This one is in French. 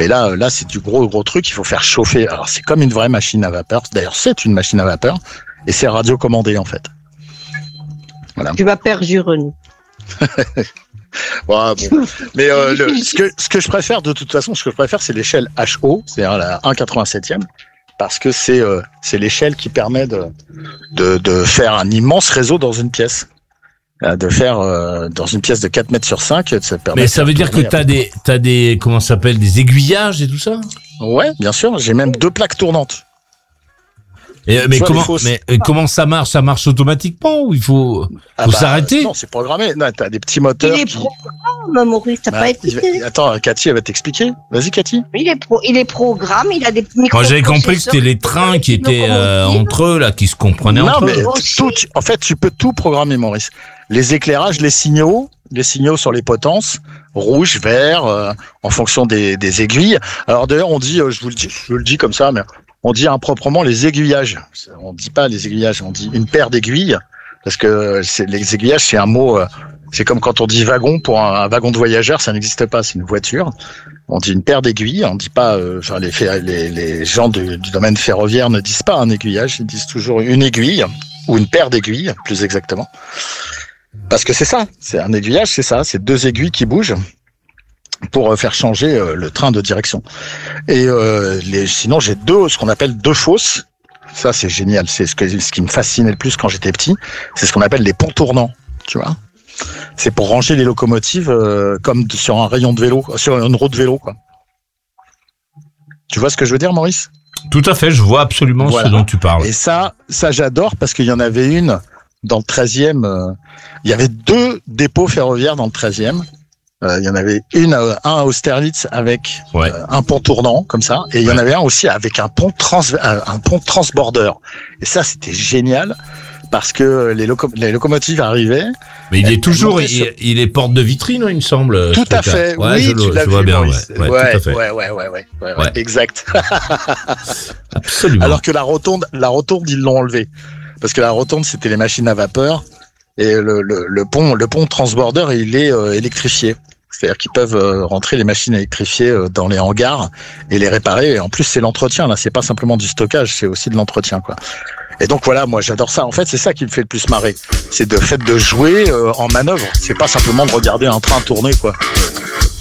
Mais là, c'est du gros truc. Il faut faire chauffer. Alors, c'est comme une vraie machine à vapeur. D'ailleurs, c'est une machine à vapeur. Et c'est radiocommandé, en fait. Voilà. Tu vas perjurer. Ouais, bon. Mais ce que je préfère, de toute façon, c'est l'échelle HO, c'est-à-dire la 1/87e. Parce que c'est l'échelle qui permet de faire un immense réseau dans une pièce. De faire dans une pièce de 4 mètres sur 5, ça permet. Mais ça veut dire que t'as des comment ça s'appelle, des aiguillages et tout ça? Ouais, bien sûr, j'ai même 2 plaques tournantes. Mais comment ça marche? Ça marche automatiquement ou il faut s'arrêter? Non, c'est programmé. Non, t'as des petits moteurs. Il est programme, Maurice, t'as pas écouté. Attends, Cathy, elle va t'expliquer. Vas-y, Cathy. Il est programme, il a des micro. Moi, j'avais compris que c'était les trains qui étaient entre eux, là, qui se comprenaient entre eux. Non, mais en fait, tu peux tout programmer, Maurice. Les éclairages, les signaux sur les potences, rouge, vert, en fonction des aiguilles. Alors d'ailleurs, on dit, je le dis comme ça, mais on dit improprement les aiguillages. On dit pas les aiguillages, on dit une paire d'aiguilles, parce que les aiguillages, c'est un mot. C'est comme quand on dit wagon pour un wagon de voyageurs, ça n'existe pas, c'est une voiture. On dit une paire d'aiguilles, on dit pas. Les gens du domaine ferroviaire ne disent pas un aiguillage, ils disent toujours une aiguille ou une paire d'aiguilles, plus exactement. Parce que c'est ça, c'est un aiguillage, c'est ça, c'est 2 aiguilles qui bougent pour faire changer le train de direction. Et sinon, j'ai ce qu'on appelle 2 fosses. Ça, c'est génial. C'est ce qui me fascinait le plus quand j'étais petit. C'est ce qu'on appelle les ponts tournants, tu vois. C'est pour ranger les locomotives comme sur un rayon de vélo, sur une roue de vélo, quoi. Tu vois ce que je veux dire, Maurice? Tout à fait, je vois absolument ce dont tu parles. Et ça j'adore parce qu'il y en avait une dans le 13e. Il y avait 2 dépôts ferroviaires dans le 13e. Il y en avait un à Austerlitz avec un pont tournant comme ça, et il y en avait un aussi avec un pont transborder. Et ça, c'était génial parce que les locomotives arrivaient. Mais il est toujours, il est porte de vitrine, il me semble. Tout à fait. Ouais, oui, tu l'as vu, bien. Ouais, exact. Absolument. Alors que la rotonde, ils l'ont enlevée parce que la rotonde, c'était les machines à vapeur. Et le pont transborder, il est électrifié. C'est-à-dire qu'ils peuvent rentrer les machines électrifiées dans les hangars et les réparer. Et en plus, c'est l'entretien. Là, c'est pas simplement du stockage, c'est aussi de l'entretien, quoi. Et donc voilà, moi j'adore ça. En fait, c'est ça qui me fait le plus marrer. C'est le fait de jouer en manœuvre. C'est pas simplement de regarder un train tourner, quoi.